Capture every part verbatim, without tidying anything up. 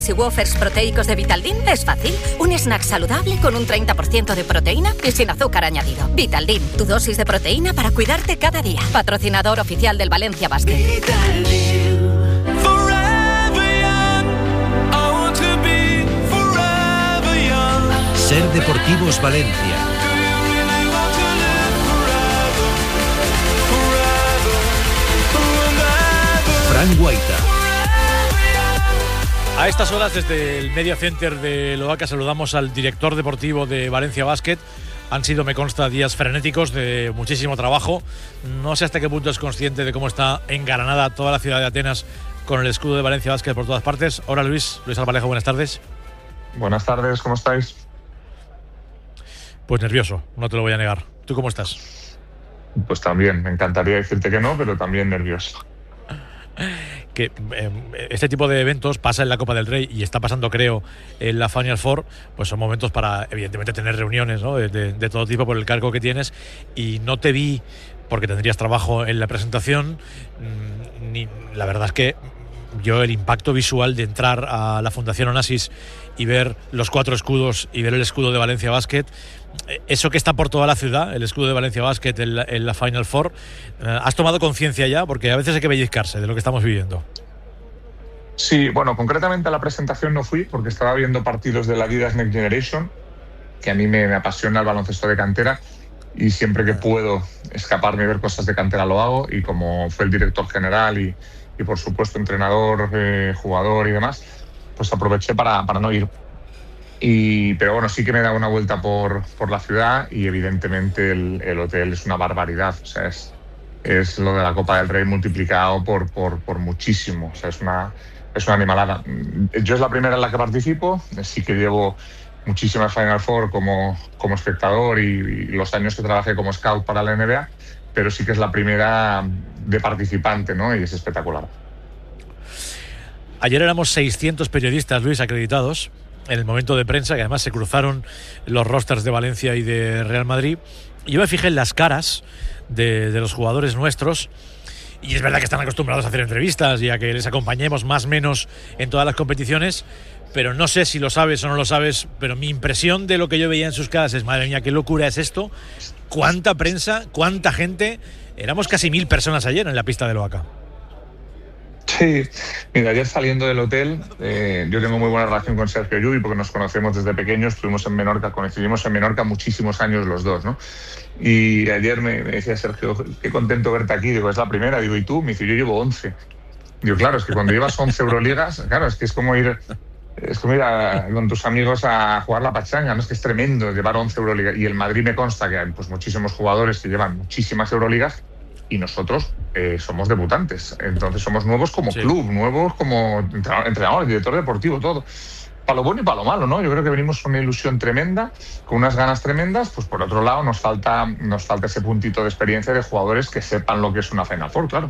Y wafers proteicos de Vitaldin es fácil. Un snack saludable con un treinta por ciento de proteína y sin azúcar añadido. Vitaldin, tu dosis de proteína para cuidarte cada día. Patrocinador oficial del Valencia Basket. Vitaldin. Ser Deportivos Valencia. Fran Guaita. A estas horas, desde el Media Center de Loaca, saludamos al director deportivo de Valencia Basket. Han sido, me consta, días frenéticos de muchísimo trabajo. No sé hasta qué punto es consciente de cómo está engalanada toda la ciudad de Atenas con el escudo de Valencia Basket por todas partes. Hola Luis, Luis Albalejo, buenas tardes. Buenas tardes, ¿cómo estáis? Pues nervioso, no te lo voy a negar. ¿Tú cómo estás? Pues también, me encantaría decirte que no, pero también nervioso. Que eh, este tipo de eventos pasa en la Copa del Rey y está pasando, creo, en la Final Four, pues son momentos para, evidentemente, tener reuniones, ¿no? de, de, de todo tipo por el cargo que tienes, y no te vi, porque tendrías trabajo en la presentación, ni, la verdad es que yo el impacto visual de entrar a la Fundación Onassis y ver los cuatro escudos y ver el escudo de Valencia Basket, eso que está por toda la ciudad, el escudo de Valencia Basket en la, en la Final Four, ¿has tomado conciencia ya? Porque a veces hay que pellizcarse de lo que estamos viviendo. Sí, bueno, concretamente a la presentación no fui porque estaba viendo partidos de la Adidas Next Generation, que a mí me, me apasiona el baloncesto de cantera y siempre que puedo escaparme y ver cosas de cantera lo hago, y como fue el director general y, y por supuesto entrenador, eh, jugador y demás, pues aproveché para, para no ir. Y, pero bueno, sí que me he dado una vuelta por, por la ciudad y evidentemente el, el hotel es una barbaridad. O sea, es, es lo de la Copa del Rey multiplicado por, por, por muchísimo. O sea, es una, es una animalada. Yo es la primera en la que participo, sí que llevo muchísimas Final Four como, como espectador y, y los años que trabajé como scout para la N B A, pero sí que es la primera de participante, ¿no? Y es espectacular. Ayer éramos seiscientos periodistas, Luis, acreditados en el momento de prensa, que además se cruzaron los rosters de Valencia y de Real Madrid. Yo me fijé en las caras de, de los jugadores nuestros, y es verdad que están acostumbrados a hacer entrevistas y a que les acompañemos más o menos en todas las competiciones, pero no sé si lo sabes o no lo sabes, pero mi impresión de lo que yo veía en sus caras es, madre mía, qué locura es esto, cuánta prensa, cuánta gente. Éramos casi mil personas ayer en la pista de Loaca. Sí, mira, ayer saliendo del hotel, eh, yo tengo muy buena relación con Sergio Llull porque nos conocemos desde pequeños, estuvimos en Menorca, coincidimos en Menorca muchísimos años los dos, ¿no? Y ayer me, me decía Sergio, qué contento verte aquí, digo, es la primera, digo, ¿y tú? Me dice, yo llevo once. Digo, claro, es que cuando llevas once Euroligas, claro, es que es como ir, es como ir a, con tus amigos a jugar la pachanga, ¿no? Es que es tremendo llevar once Euroligas, y el Madrid me consta que hay pues muchísimos jugadores que llevan muchísimas Euroligas, y nosotros eh, somos debutantes, entonces somos nuevos como sí. club, nuevos como entrenador, director deportivo, todo. Para lo bueno y para lo malo, ¿no? Yo creo que venimos con una ilusión tremenda, con unas ganas tremendas, pues por otro lado nos falta, nos falta ese puntito de experiencia de jugadores que sepan lo que es una Final Four, claro.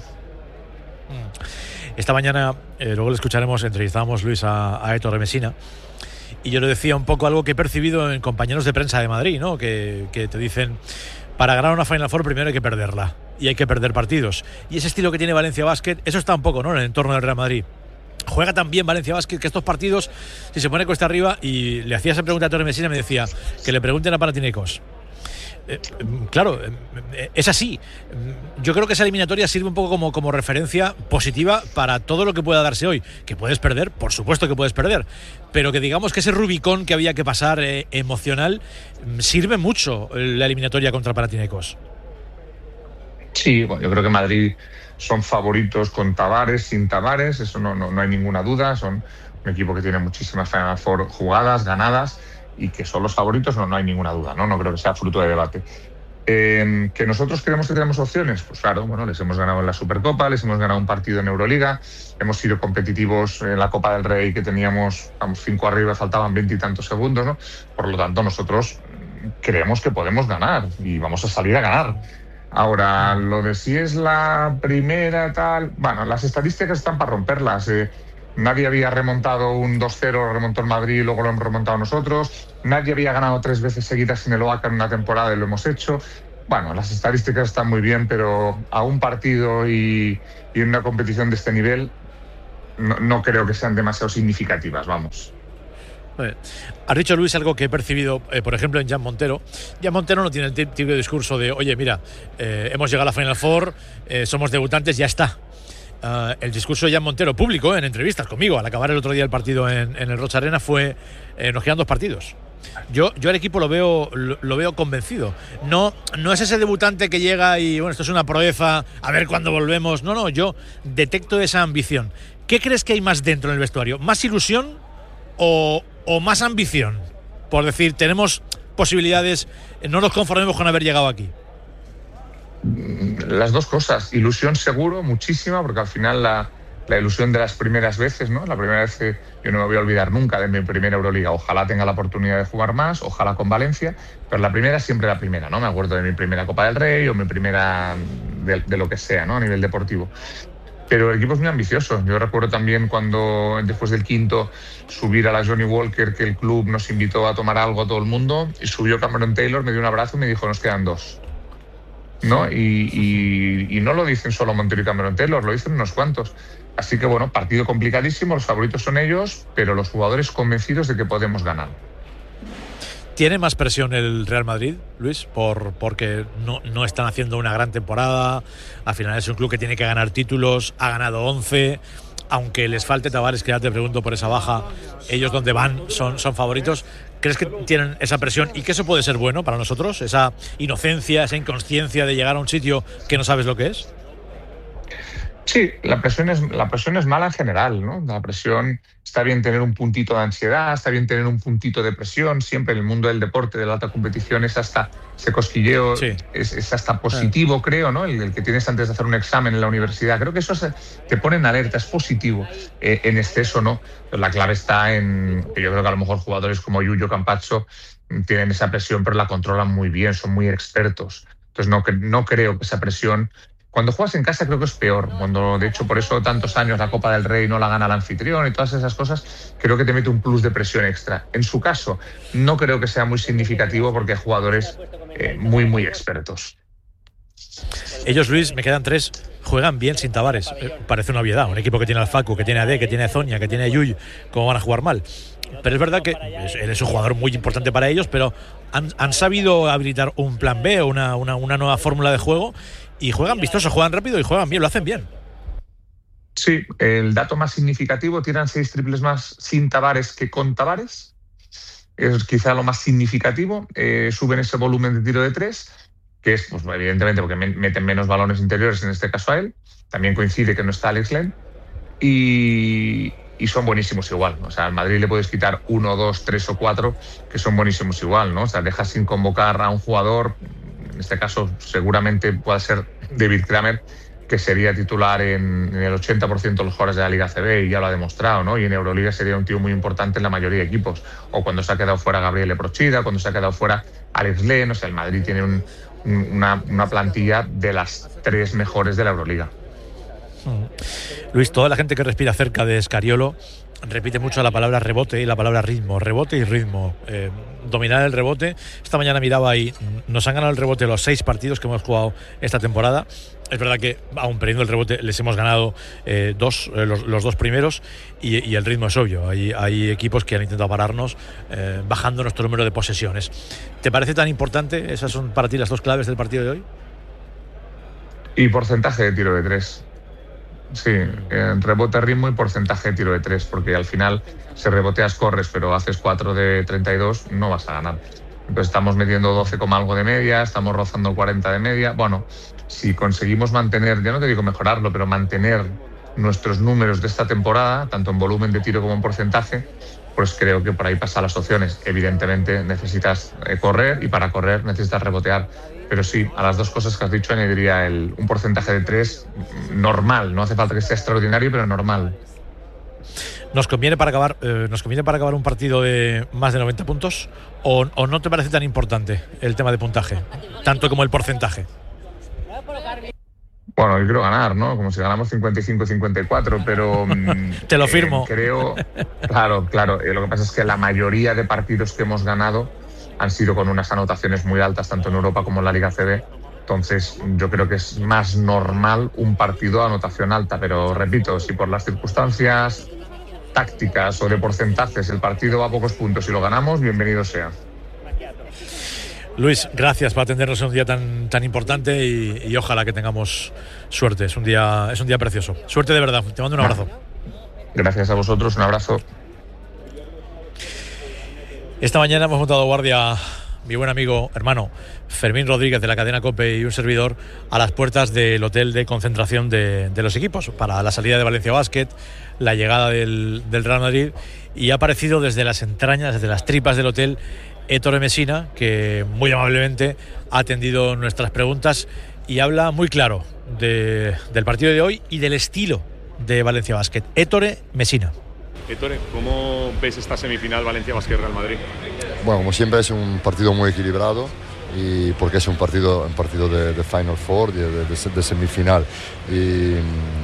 Esta mañana, eh, luego le escucharemos, entrevistamos, Luis, a, a Héctor Messina, y yo le decía un poco algo que he percibido en compañeros de prensa de Madrid, ¿no? Que, que te dicen, para ganar una Final Four primero hay que perderla, y hay que perder partidos. Y ese estilo que tiene Valencia Basket, eso está un poco, ¿no?, en el entorno del Real Madrid. Juega tan bien Valencia Basket que estos partidos, si se pone cuesta arriba, y le hacía esa pregunta a Torre Messina, me decía que le pregunten a Panathinaikos. Eh, claro, eh, es así. Yo creo que esa eliminatoria sirve un poco como, como referencia positiva para todo lo que pueda darse hoy. Que puedes perder, por supuesto que puedes perder, pero que digamos que ese Rubicón que había que pasar eh, emocional, sirve mucho la eliminatoria contra Panathinaikos. Sí, bueno, yo creo que Madrid son favoritos con Tavares, sin Tavares, eso no, no, no hay ninguna duda. Son un equipo que tiene muchísimas Final Four jugadas, ganadas, y que son los favoritos, no, no hay ninguna duda, ¿no? No creo que sea fruto de debate. Eh, ¿Que nosotros creemos que tenemos opciones? Pues claro, bueno, les hemos ganado en la Supercopa, les hemos ganado un partido en Euroliga, hemos sido competitivos en la Copa del Rey, que teníamos vamos, cinco arriba, faltaban veintitantos segundos, ¿no? Por lo tanto, nosotros creemos que podemos ganar y vamos a salir a ganar. Ahora, lo de si es la primera, tal... Bueno, las estadísticas están para romperlas. Eh, nadie había remontado un dos cero, remontó el Madrid y luego lo hemos remontado nosotros. Nadie había ganado tres veces seguidas en el Oaca en una temporada y lo hemos hecho. Bueno, las estadísticas están muy bien, pero a un partido y, y en una competición de este nivel, no, no creo que sean demasiado significativas, vamos. Has dicho, Luis, algo que he percibido, eh, por ejemplo, en Jan Montero. Jan Montero no tiene el típico discurso de, oye, mira, eh, hemos llegado a la Final Four, eh, somos debutantes, ya está. Uh, el discurso de Jan Montero, público, en entrevistas conmigo, al acabar el otro día el partido en, en el Rocha Arena, fue, eh, nos quedan dos partidos. Yo, yo al equipo lo veo, lo, lo veo convencido. No, no es ese debutante que llega y, bueno, esto es una proeza, a ver cuándo volvemos. No, no, yo detecto esa ambición. ¿Qué crees que hay más dentro en el vestuario? ¿Más ilusión o, o más ambición? Por decir, tenemos posibilidades, no nos conformemos con haber llegado aquí. Las dos cosas. Ilusión seguro, muchísima, porque al final la, la ilusión de las primeras veces, ¿no? La primera vez que yo no me voy a olvidar nunca de mi primera Euroliga. Ojalá tenga la oportunidad de jugar más, ojalá con Valencia, pero la primera siempre la primera, ¿no? Me acuerdo de mi primera Copa del Rey o mi primera de, de lo que sea, ¿no? A nivel deportivo. Pero el equipo es muy ambicioso. Yo recuerdo también cuando, después del quinto, subir a la Johnny Walker, que el club nos invitó a tomar algo a todo el mundo, y subió Cameron Taylor, me dio un abrazo y me dijo, nos quedan dos. ¿No? Y, y, y no lo dicen solo Montero y Cameron Taylor, lo dicen unos cuantos. Así que, bueno, partido complicadísimo, los favoritos son ellos, pero los jugadores convencidos de que podemos ganar. ¿Tiene más presión el Real Madrid, Luis? Por, porque no, no están haciendo una gran temporada. Al final es un club que tiene que ganar títulos, ha ganado once. Aunque les falte Tavares, que ya te pregunto por esa baja, ellos donde van son, son favoritos. ¿Crees que tienen esa presión y que eso puede ser bueno para nosotros? Esa inocencia, esa inconsciencia de llegar a un sitio que no sabes lo que es. Sí, la presión es, la presión es mala en general, ¿no? La presión, está bien tener un puntito de ansiedad, está bien tener un puntito de presión. Siempre en el mundo del deporte, de la alta competición, es hasta ese cosquilleo, sí. es, es hasta positivo, sí. creo, ¿no? El, el que tienes antes de hacer un examen en la universidad. Creo que eso se, te pone en alerta, es positivo. Eh, en exceso, ¿no? Pero la clave está en que yo creo que a lo mejor jugadores como Yuyo Campazzo tienen esa presión, pero la controlan muy bien, son muy expertos. Entonces no, no creo que esa presión... Cuando juegas en casa creo que es peor, cuando de hecho por eso tantos años la Copa del Rey no la gana el anfitrión y todas esas cosas, creo que te mete un plus de presión extra. En su caso, no creo que sea muy significativo porque hay jugadores eh, muy, muy expertos. Ellos, Luis, me quedan tres, juegan bien sin Tavares. Eh, parece una obviedad, un equipo que tiene al Facu, que tiene a D, que tiene a Zonia, que tiene a Yuy, ¿cómo van a jugar mal? Pero es verdad que él es un jugador muy importante para ellos, pero han, han sabido habilitar un plan B o una, una, una nueva fórmula de juego. Y juegan vistoso, juegan rápido y juegan bien, lo hacen bien. Sí, el dato más significativo, tiran seis triples más sin Tavares que con Tavares. Es quizá lo más significativo. Eh, suben ese volumen de tiro de tres, que es, pues, evidentemente, porque meten menos balones interiores, en este caso a él. También coincide que no está Alex Len. Y, y son buenísimos igual. O sea, al Madrid le puedes quitar uno, dos, tres o cuatro, que son buenísimos igual, ¿no? O sea, dejas sin convocar a un jugador... En este caso seguramente pueda ser David Kramer, que sería titular en, en el ochenta por ciento de los jugadores de la Liga C B y ya lo ha demostrado, ¿no? Y en Euroliga sería un tío muy importante en la mayoría de equipos. O cuando se ha quedado fuera Gabriele Procida, cuando se ha quedado fuera Alex Len. O sea, el Madrid tiene un, un, una, una plantilla de las tres mejores de la Euroliga. Luis, toda la gente que respira cerca de Scariolo repite mucho la palabra rebote y la palabra ritmo, rebote y ritmo, eh, dominar el rebote. Esta mañana miraba y nos han ganado el rebote los seis partidos que hemos jugado esta temporada. Es verdad que aún perdiendo el rebote les hemos ganado eh, dos, eh, los, los dos primeros y, y el ritmo es obvio. Hay, hay equipos que han intentado pararnos eh, bajando nuestro número de posesiones. ¿Te parece tan importante? ¿Esas son para ti las dos claves del partido de hoy? Y porcentaje de tiro de tres. Sí, en rebote, ritmo y porcentaje de tiro de tres, porque al final si reboteas corres pero haces cuatro de treinta y dos no vas a ganar. Entonces estamos metiendo doce como algo de media, estamos rozando cuarenta de media. Bueno, si conseguimos mantener, ya no te digo mejorarlo, pero mantener nuestros números de esta temporada, tanto en volumen de tiro como en porcentaje, pues creo que por ahí pasan las opciones. Evidentemente necesitas correr y para correr necesitas rebotear. Pero sí, a las dos cosas que has dicho añadiría el, un porcentaje de tres normal. No hace falta que sea extraordinario, pero normal. ¿Nos conviene para acabar, eh, ¿nos conviene para acabar un partido de más de noventa puntos? ¿O, ¿O no te parece tan importante el tema de puntaje? Tanto como el porcentaje. Bueno, yo quiero ganar, ¿no? Como si ganamos cincuenta y cinco cincuenta y cuatro, pero... Te lo firmo. Eh, creo... Claro, claro. Eh, lo que pasa es que la mayoría de partidos que hemos ganado han sido con unas anotaciones muy altas, tanto en Europa como en la Liga C B. Entonces yo creo que es más normal un partido a anotación alta, pero repito, si por las circunstancias tácticas o de porcentajes el partido va a pocos puntos y lo ganamos, bienvenido sea. Luis, gracias por atendernos en un día tan, tan importante y, y ojalá que tengamos suerte. Es un día, es un día precioso. Suerte de verdad. Te mando un abrazo. Gracias a vosotros, un abrazo. Esta mañana hemos montado guardia mi buen amigo, hermano Fermín Rodríguez de la cadena COPE y un servidor a las puertas del hotel de concentración de, de los equipos para la salida de Valencia Basket, la llegada del, del Real Madrid, y ha aparecido desde las entrañas, desde las tripas del hotel, Ettore Messina, que muy amablemente ha atendido nuestras preguntas y habla muy claro de, del partido de hoy y del estilo de Valencia Basket. Ettore Messina. Ettore, ¿cómo ves esta semifinal Valencia Basket Real Madrid? Bueno, como siempre es un partido muy equilibrado, y porque es un partido, un partido de, de Final Four, de, de, de semifinal. Y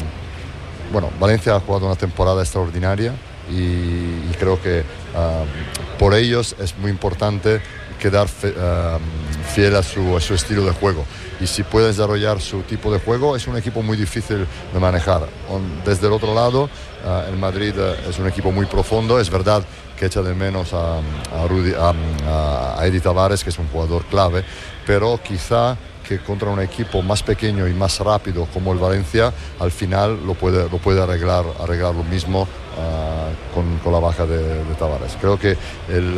bueno, Valencia ha jugado una temporada extraordinaria y, y creo que uh, por ellos es muy importante quedar fe, uh, fiel a su, a su estilo de juego. Y si puede desarrollar su tipo de juego, es un equipo muy difícil de manejar. Desde el otro lado, uh, el Madrid uh, es un equipo muy profundo. Es verdad que echa de menos a, a, Rudy, a, a Eddie Tavares, que es un jugador clave, pero quizá que contra un equipo más pequeño y más rápido como el Valencia, al final lo puede, lo puede arreglar, arreglar lo mismo uh, con, con la baja de, de Tavares. Creo que el,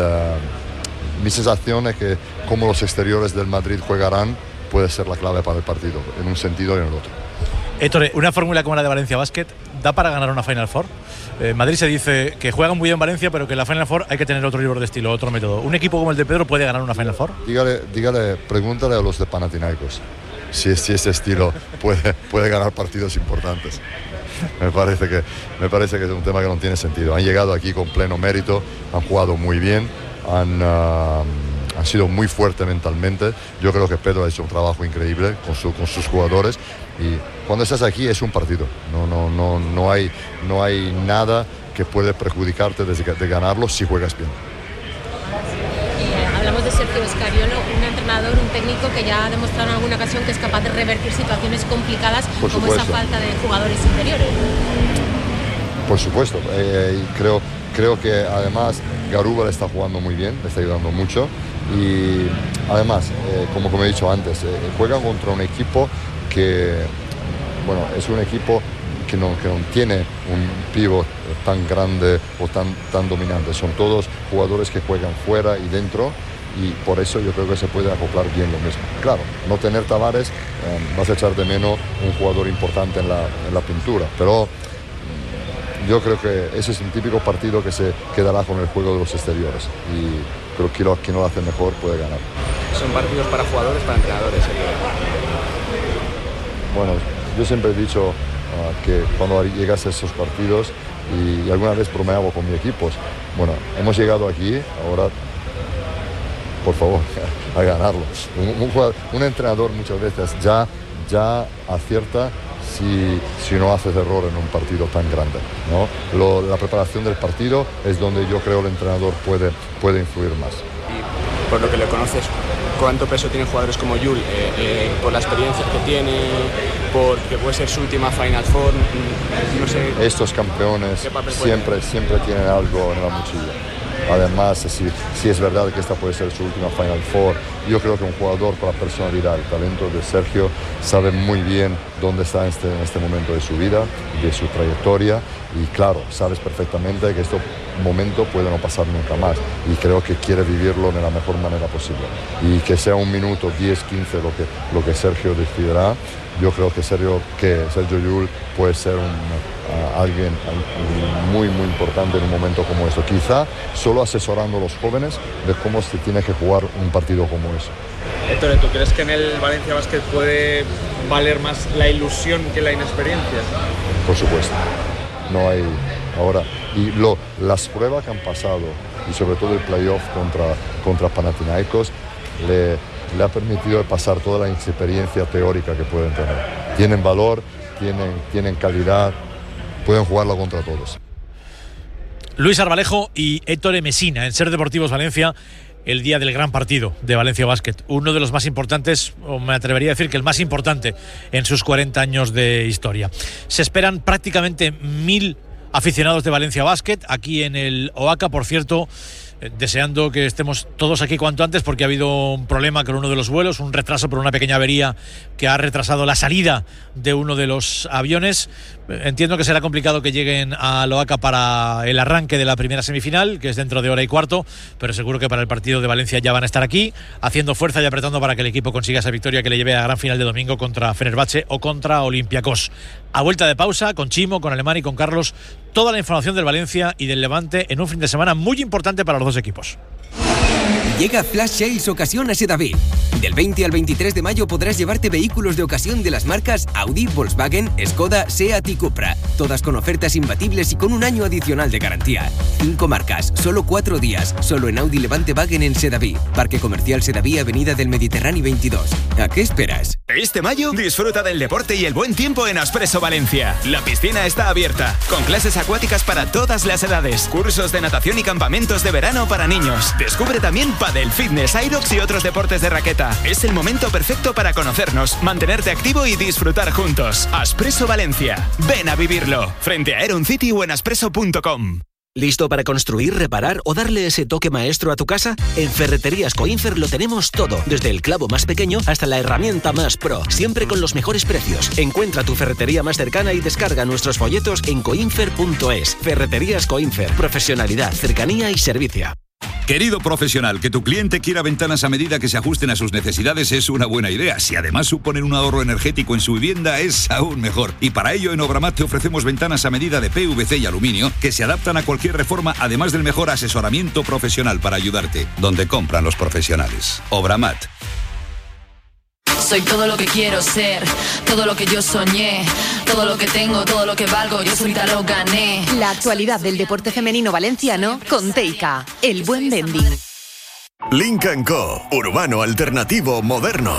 uh, mi sensación es que como los exteriores del Madrid jugarán, puede ser la clave para el partido, en un sentido y en el otro. Ettore, una fórmula como la de Valencia Basket, ¿da para ganar una Final Four? En Madrid se dice que juegan muy bien Valencia, pero que en la Final Four hay que tener otro libro de estilo, otro método. ¿Un equipo como el de Pedro puede ganar una Final Four? Dígale, dígale, pregúntale a los de Panathinaikos si, si ese estilo puede, puede ganar partidos importantes. Me parece, que, me parece que es un tema que no tiene sentido. Han llegado aquí con pleno mérito, han jugado muy bien, han... Uh, han sido muy fuertes mentalmente. Yo creo que Pedro ha hecho un trabajo increíble con, su, con sus jugadores, y cuando estás aquí es un partido, no, no, no, no, hay, no hay nada que puede perjudicarte de, de ganarlo si juegas bien. Eh, hablamos de Sergio Scariolo, un entrenador, un técnico que ya ha demostrado en alguna ocasión que es capaz de revertir situaciones complicadas Por como supuesto. esa falta de jugadores interiores. Por supuesto, eh, y creo, creo que además Garuba le está jugando muy bien, le está ayudando mucho. Y además, eh, como, como he dicho antes, eh, juegan contra un equipo que, bueno, es un equipo que no, que no tiene un pívot tan grande o tan, tan dominante. Son todos jugadores que juegan fuera y dentro, y por eso yo creo que se puede acoplar bien lo mismo. Claro, no tener Tavares, eh, vas a echar de menos un jugador importante en la, en la pintura, pero yo creo que ese es un típico partido que se quedará con el juego de los exteriores, y creo que lo, quien lo hace mejor puede ganar. Son partidos para jugadores, para entrenadores. Bueno, yo siempre he dicho uh, que cuando llegas a esos partidos, y, y alguna vez bromeaba con mis equipos, bueno, hemos llegado aquí, ahora por favor, a ganarlo. Un, un, jugador, un entrenador muchas veces ya, ya acierta Si, si no haces error en un partido tan grande, ¿no? Lo, la preparación del partido es donde yo creo el entrenador puede, puede influir más. Y por lo que le conoces, ¿cuánto peso tienen jugadores como Yul? Eh, eh, por la experiencia que tiene, porque puede ser su última Final Four, no sé. Estos campeones siempre, siempre tienen algo en la mochila. Además, si, si es verdad que esta puede ser su última Final Four, yo creo que un jugador con la personalidad, el talento de Sergio, sabe muy bien dónde está en este, en este momento de su vida, de su trayectoria, y claro, sabes perfectamente que este momento puede no pasar nunca más, y creo que quiere vivirlo de la mejor manera posible. Y que sea un minuto, diez, quince, lo que, lo que Sergio decidirá, yo creo que Sergio, que Sergio Llull puede ser un, uh, alguien uh, muy, muy importante en un momento como eso. Quizá solo asesorando a los jóvenes de cómo se tiene que jugar un partido como eso. Ettore, ¿tú crees que en el Valencia Basket puede valer más la ilusión que la inexperiencia? Por supuesto. No hay ahora. Y lo, las pruebas que han pasado, y sobre todo el playoff contra, contra Panathinaikos, le... le ha permitido pasar toda la experiencia teórica que pueden tener. Tienen valor, tienen, tienen calidad, pueden jugarlo contra todos. Luis Arbalejo y Ettore Messina en Ser Deportivos Valencia el día del gran partido de Valencia Basket, uno de los más importantes, o me atrevería a decir que el más importante en sus cuarenta años de historia. Se esperan prácticamente mil aficionados de Valencia Basket aquí en el Oaca, por cierto, eh, deseando que estemos todos aquí cuanto antes, porque ha habido un problema con uno de los vuelos, un retraso por una pequeña avería que ha retrasado la salida de uno de los aviones. Entiendo que será complicado que lleguen a Oaca para el arranque de la primera semifinal, que es dentro de hora y cuarto, pero seguro que para el partido de Valencia ya van a estar aquí, haciendo fuerza y apretando para que el equipo consiga esa victoria que le lleve a la gran final de domingo contra Fenerbahce o contra Olympiacos. A vuelta de pausa, con Chimo, con Alemán y con Carlos, toda la información del Valencia y del Levante en un fin de semana muy importante para los dos equipos. Llega Flash Sales Ocasión a Sedaví. Del veinte al veintitrés de mayo podrás llevarte vehículos de ocasión de las marcas Audi, Volkswagen, Skoda, Seat y Cupra. Todas con ofertas imbatibles y con un año adicional de garantía. Cinco marcas, solo cuatro días. Solo en Audi Levante Wagen en Sedaví. Parque Comercial Sedaví, Avenida del Mediterráneo veintidós. ¿A qué esperas? Este mayo disfruta del deporte y el buen tiempo en Aspresso Valencia. La piscina está abierta, con clases acuáticas para todas las edades, cursos de natación y campamentos de verano para niños. Descubre también pádel, fitness, aerox y otros deportes de raqueta. Es el momento perfecto para conocernos, mantenerte activo y disfrutar juntos. Aspresso Valencia. Ven a vivirlo. Frente a Aeron City o en aspresso punto com. ¿Listo para construir, reparar o darle ese toque maestro a tu casa? En Ferreterías Coinfer lo tenemos todo, desde el clavo más pequeño hasta la herramienta más pro, siempre con los mejores precios. Encuentra tu ferretería más cercana y descarga nuestros folletos en coinfer punto es. Ferreterías Coinfer, profesionalidad, cercanía y servicio. Querido profesional, que tu cliente quiera ventanas a medida que se ajusten a sus necesidades es una buena idea. Si además suponen un ahorro energético en su vivienda, es aún mejor. Y para ello en Obramat te ofrecemos ventanas a medida de P V C y aluminio que se adaptan a cualquier reforma, además del mejor asesoramiento profesional para ayudarte. Donde compran los profesionales. Obramat. Soy todo lo que quiero ser, todo lo que yo soñé, todo lo que tengo, todo lo que valgo, yo solita lo gané. La actualidad del deporte femenino valenciano con Teica, el buen vending. Lynk and Co, urbano alternativo moderno.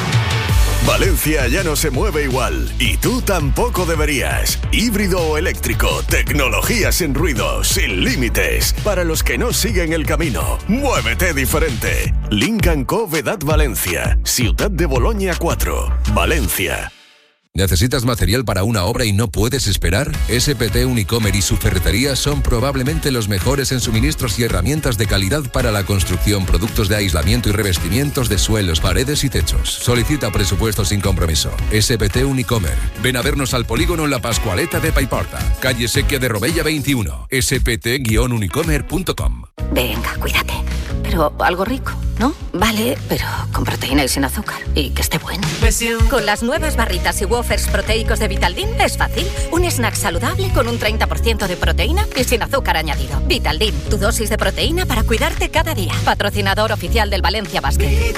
Valencia ya no se mueve igual, y tú tampoco deberías. Híbrido o eléctrico, tecnología sin ruido, sin límites. Para los que no siguen el camino, muévete diferente. Lynk and Co Vedat Valencia, Ciutat de Boloña cuatro, Valencia. ¿Necesitas material para una obra y no puedes esperar? S P T Unicomer y su ferretería son probablemente los mejores en suministros y herramientas de calidad para la construcción, productos de aislamiento y revestimientos de suelos, paredes y techos. Solicita presupuesto sin compromiso. S P T Unicomer. Ven a vernos al polígono en La Pascualeta de Paiporta, calle Sequia de Robella veintiuno. S P T unicomer punto com. Venga, cuídate. Pero algo rico, ¿no? Vale, pero con proteína y sin azúcar. Y que esté bueno. Con las nuevas barritas y wafers proteicos de Vitaldin es fácil. Un snack saludable con un treinta por ciento de proteína y sin azúcar añadido. Vitaldin, tu dosis de proteína para cuidarte cada día. Patrocinador oficial del Valencia Basket.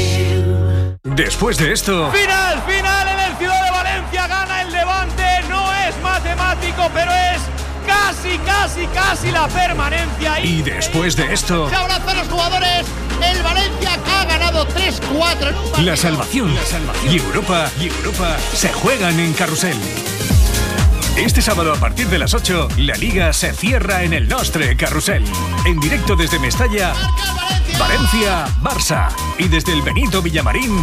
Después de esto... ¡Final, final en el Ciudad de Valencia! Gana el Levante. No es matemático, pero es... Casi, casi, casi la permanencia. Y después de esto... Se abrazan los jugadores. El Valencia ha ganado tres cuatro. La salvación. La salvación. Y Europa, y Europa se juegan en Carrusel. Este sábado a partir de las ocho, la Liga se cierra en el Nostre Carrusel. En directo desde Mestalla, Valencia, Barça. Y desde el Benito Villamarín,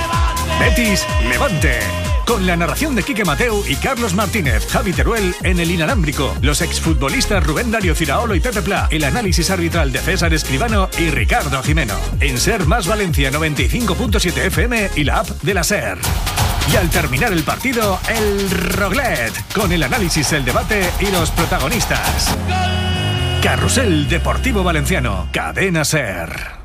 Betis, Levante. Con la narración de Quique Mateu y Carlos Martínez, Javi Teruel en el inalámbrico, los exfutbolistas Rubén Darío Ciraolo y Pepe Pla, el análisis arbitral de César Escribano y Ricardo Jimeno. En Ser Más Valencia noventa y cinco punto siete F M y la app de la Ser. Y al terminar el partido, el Roglet, con el análisis, el debate y los protagonistas. Carrusel Deportivo Valenciano, Cadena Ser.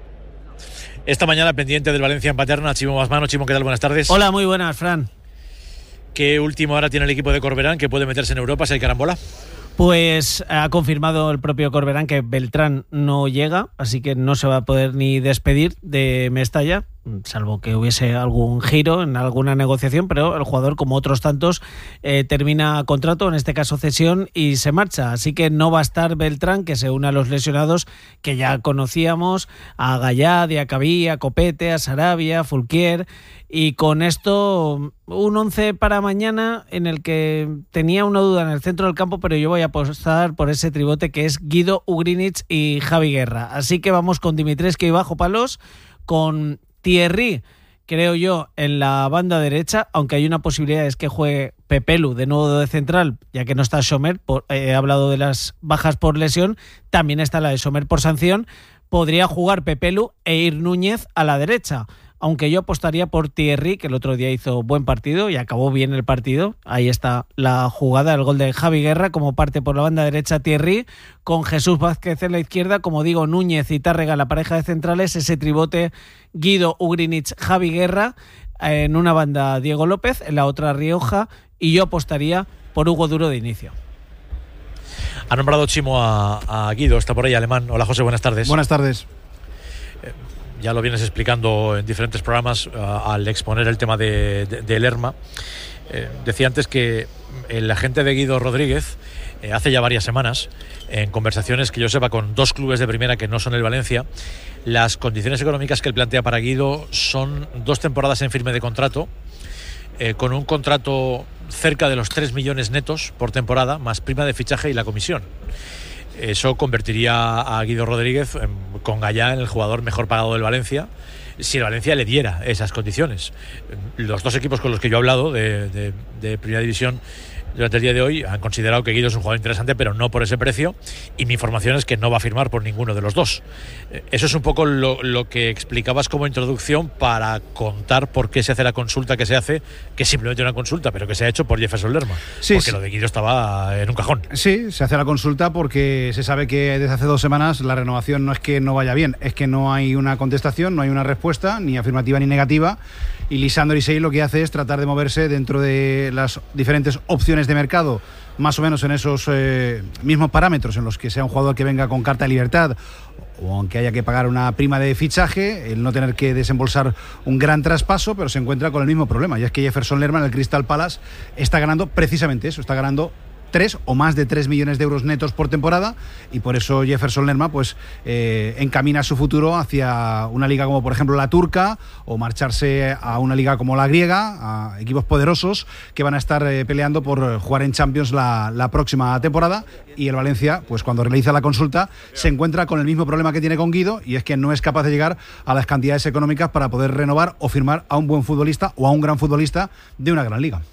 Esta mañana pendiente del Valencia en Paterna, Chimo Basmano. Chimo, ¿qué tal? Buenas tardes. Hola, muy buenas, Fran. ¿Qué última hora tiene el equipo de Corberán que puede meterse en Europa si hay carambola? Pues ha confirmado el propio Corberán que Beltrán no llega, así que no se va a poder ni despedir de Mestalla. salvo que hubiese algún giro en alguna negociación, pero el jugador, como otros tantos, eh, termina contrato, en este caso cesión, y se marcha. Así que no va a estar Beltrán, que se une a los lesionados que ya conocíamos, a Gallá, Diacabí, a Copete, a Sarabia, a Fulquier, y con esto un once para mañana en el que tenía una duda en el centro del campo, pero yo voy a apostar por ese tribote que es Guido, Ugrinic y Javi Guerra. Así que vamos con Dimitrescu y bajo palos, con Thierry, creo yo, en la banda derecha, aunque hay una posibilidad es que juegue Pepelu de nuevo de central, ya que no está Sommer, por, eh, he hablado de las bajas por lesión, también está la de Sommer por sanción. Podría jugar Pepelu e ir Núñez a la derecha, aunque yo apostaría por Thierry, que el otro día hizo buen partido y acabó bien el partido. Ahí está la jugada, el gol de Javi Guerra, como parte por la banda derecha Thierry, con Jesús Vázquez en la izquierda, como digo, Núñez y Tárrega, la pareja de centrales, ese tribote Guido, Ugrinic, Javi Guerra, en una banda Diego López, en la otra Rioja, y yo apostaría por Hugo Duro de inicio. Ha nombrado Chimo a, a Guido, está por ahí, Alemán. Hola José, buenas tardes. Buenas tardes. Ya lo vienes explicando en diferentes programas uh, al exponer el tema de, de, de Lerma. Eh, decía antes que el agente de Guido Rodríguez, eh, hace ya varias semanas, en conversaciones que yo sepa con dos clubes de primera que no son el Valencia, las condiciones económicas que él plantea para Guido son dos temporadas en firme de contrato, eh, con un contrato cerca de los tres millones netos por temporada, más prima de fichaje y la comisión. Eso convertiría a Guido Rodríguez eh, con Gallá en el jugador mejor pagado del Valencia, si el Valencia le diera esas condiciones. Los dos equipos con los que yo he hablado de, de, de Primera División durante el día de hoy han considerado que Guido es un jugador interesante, pero no por ese precio, y mi información es que no va a firmar por ninguno de los dos. Eso es un poco lo, lo que explicabas como introducción para contar por qué se hace la consulta que se hace, que es simplemente una consulta, pero que se ha hecho por Jefferson Lerma, sí, porque sí. Lo de Guido estaba en un cajón. Sí, se hace la consulta porque se sabe que desde hace dos semanas la renovación no es que no vaya bien, es que no hay una contestación, no hay una respuesta, ni afirmativa ni negativa, y Lisandro Isei lo que hace es tratar de moverse dentro de las diferentes opciones de mercado, más o menos en esos eh, mismos parámetros, en los que sea un jugador que venga con carta de libertad, o aunque haya que pagar una prima de fichaje, el no tener que desembolsar un gran traspaso, pero se encuentra con el mismo problema, y es que Jefferson Lerma en el Crystal Palace está ganando precisamente eso, está ganando tres o más de tres millones de euros netos por temporada, y por eso Jefferson Lerma pues eh, encamina su futuro hacia una liga como por ejemplo la turca, o marcharse a una liga como la griega, a equipos poderosos que van a estar eh, peleando por jugar en Champions la, la próxima temporada. Y el Valencia, pues cuando realiza la consulta, se encuentra con el mismo problema que tiene con Guido, y es que no es capaz de llegar a las cantidades económicas para poder renovar o firmar a un buen futbolista o a un gran futbolista de una gran liga.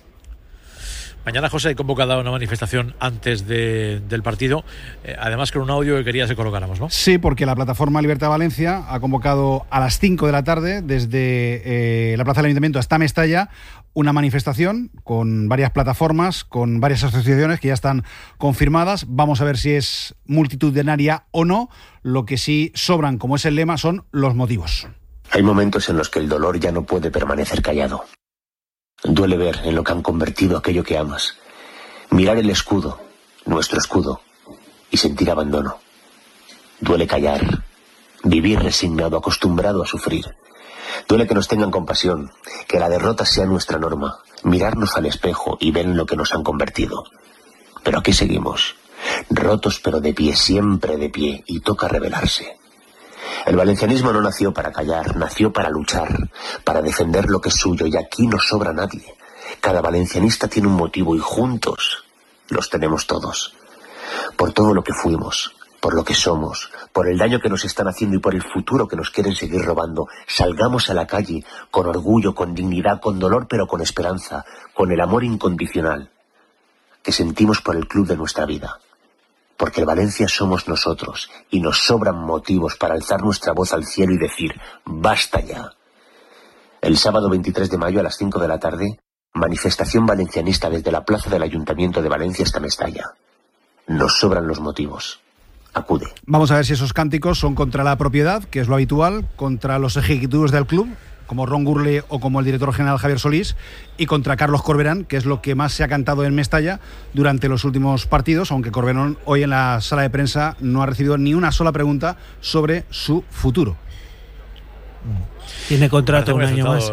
Mañana, José, hay convocada una manifestación antes de, del partido, eh, además con un audio que querías que colocáramos, ¿no? Sí, porque la plataforma Libertad Valencia ha convocado a las cinco de la tarde desde eh, la Plaza del Ayuntamiento hasta Mestalla una manifestación con varias plataformas, con varias asociaciones que ya están confirmadas. Vamos a ver si es multitudinaria o no. Lo que sí sobran, como es el lema, son los motivos. Hay momentos en los que el dolor ya no puede permanecer callado. Duele ver en lo que han convertido aquello que amas, mirar el escudo, nuestro escudo, y sentir abandono. Duele callar, vivir resignado, acostumbrado a sufrir. Duele que nos tengan compasión, que la derrota sea nuestra norma, mirarnos al espejo y ver en lo que nos han convertido. Pero aquí seguimos, rotos pero de pie, siempre de pie, y toca rebelarse. El valencianismo no nació para callar, nació para luchar, para defender lo que es suyo, y aquí no sobra nadie. Cada valencianista tiene un motivo y juntos los tenemos todos. Por todo lo que fuimos, por lo que somos, por el daño que nos están haciendo y por el futuro que nos quieren seguir robando, salgamos a la calle con orgullo, con dignidad, con dolor pero con esperanza, con el amor incondicional que sentimos por el club de nuestra vida. Porque el Valencia somos nosotros y nos sobran motivos para alzar nuestra voz al cielo y decir ¡basta ya! El sábado veintitrés de mayo a las cinco de la tarde, manifestación valencianista desde la plaza del Ayuntamiento de Valencia hasta Mestalla. Nos sobran los motivos. Acude. Vamos a ver si esos cánticos son contra la propiedad, que es lo habitual, contra los ejecutivos del club, como Ron Gurley o como el director general Javier Solís, y contra Carlos Corberán, que es lo que más se ha cantado en Mestalla durante los últimos partidos, aunque Corberán hoy en la sala de prensa no ha recibido ni una sola pregunta sobre su futuro. Tiene contrato un año más.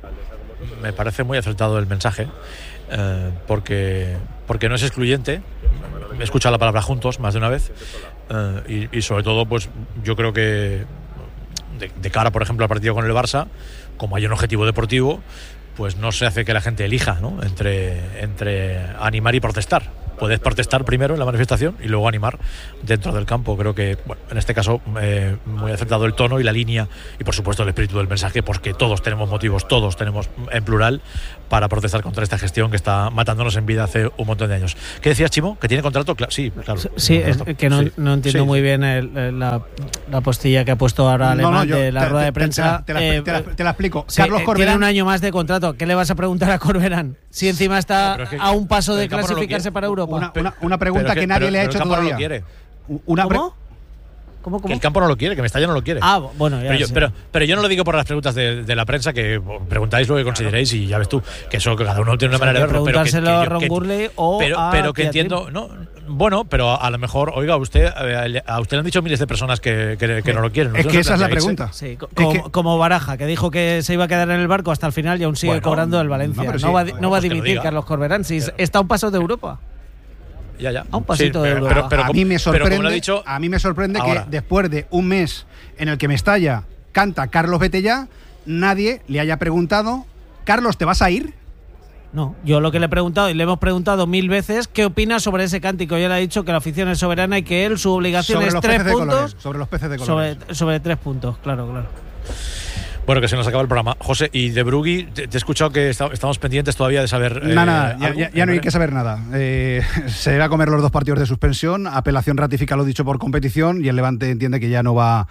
Me parece muy acertado el mensaje, eh, porque, porque no es excluyente. He escuchado la palabra juntos más de una vez, eh, y, y sobre todo, pues yo creo que de, de cara, por ejemplo, al partido con el Barça, como hay un objetivo deportivo, pues no se hace que la gente elija, ¿no? entre, entre animar y protestar. Puedes protestar primero en la manifestación y luego animar dentro del campo. Creo que, bueno, en este caso, eh, muy acertado el tono y la línea y, por supuesto, el espíritu del mensaje, porque todos tenemos motivos, todos tenemos en plural para protestar contra esta gestión que está matándonos en vida hace un montón de años. ¿Qué decías, Chimo? ¿Que tiene contrato? Cla- sí, claro. Sí, es que no, sí. no entiendo sí. muy bien el, la, la postilla que ha puesto ahora Alemán no, no, yo, de la te, rueda de prensa. Te, te, te, la, eh, te, la, te la explico. Sí, Carlos Corberán tiene un año más de contrato. ¿Qué le vas a preguntar a Corberán? Si encima está no, es que, a un paso de clasificarse no para Europa. Una, una, una pregunta que, que nadie pero, le ha hecho el todavía. No lo quiere. Una pre- ¿Cómo? ¿Cómo, cómo? Que el campo no lo quiere, que Mestalla no lo quiere. Ah, bueno, ya pero, yo, sé. pero, pero yo no lo digo por las preguntas de, de la prensa, que preguntáis lo que consideréis y ya ves tú, que eso que cada uno tiene una o sea, manera de verlo. Preguntárselo pero que, que, a Ron Gurley o pero, a pero que entiendo, no, bueno, pero a lo mejor, oiga, usted a usted le han dicho miles de personas que, que, que no lo quieren. Es que esa es la pregunta. Sí, como, es que, como Baraja, que dijo que se iba a quedar en el barco hasta el final y aún sigue bueno, cobrando el Valencia. No, no, sí, va, no va a dimitir Carlos Corberán, si pero, está a un paso de Europa. Ya, ya. A un pasito sí, de pero, Europa. Pero, pero, a mí me sorprende, dicho, a mí me sorprende ahora. que después de un mes en el que Mestalla canta Carlos vete ya, nadie le haya preguntado, Carlos, ¿te vas a ir? No, yo lo que le he preguntado y le hemos preguntado mil veces, ¿qué opina sobre ese cántico? Ya le ha dicho que la afición es soberana y que él, su obligación sobre es los tres peces puntos. De colores, sobre los peces de colores. Sobre, sobre tres puntos, claro, claro. Bueno, que se nos acaba el programa. José, y de Brugui, te, te he escuchado que está, estamos pendientes todavía de saber. Eh, nada, ya, ya, ya no hay que saber nada. Eh, se va a comer los dos partidos de suspensión. Apelación ratifica lo dicho por competición y el Levante entiende que ya no va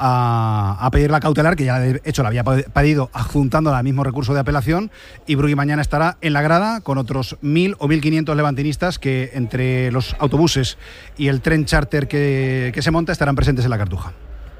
a, a pedir la cautelar, que ya de hecho la había pedido adjuntando al mismo recurso de apelación. Y Brugui mañana estará en la grada con otros mil o mil quinientos levantinistas que entre los autobuses y el tren charter que, que se monta estarán presentes en la Cartuja.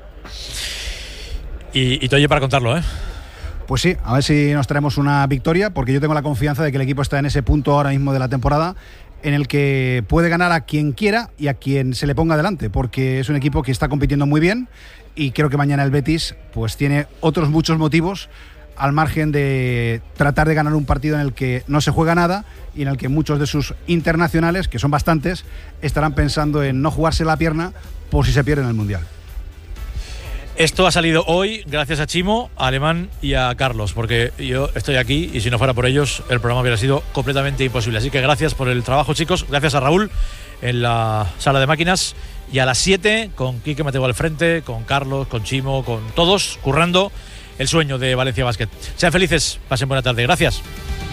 Y, y te oye para contarlo, ¿eh? Pues sí, a ver si nos traemos una victoria, porque yo tengo la confianza de que el equipo está en ese punto ahora mismo de la temporada en el que puede ganar a quien quiera y a quien se le ponga delante, porque es un equipo que está compitiendo muy bien y creo que mañana el Betis pues tiene otros muchos motivos al margen de tratar de ganar un partido en el que no se juega nada y en el que muchos de sus internacionales, que son bastantes, estarán pensando en no jugarse la pierna por si se pierde en el Mundial. Esto ha salido hoy gracias a Chimo, a Alemán y a Carlos, porque yo estoy aquí y si no fuera por ellos el programa hubiera sido completamente imposible. Así que gracias por el trabajo, chicos. Gracias a Raúl en la sala de máquinas. Y a las siete con Quique Mateo al frente, con Carlos, con Chimo, con todos, currando el sueño de Valencia Basket. Sean felices, pasen buena tarde. Gracias.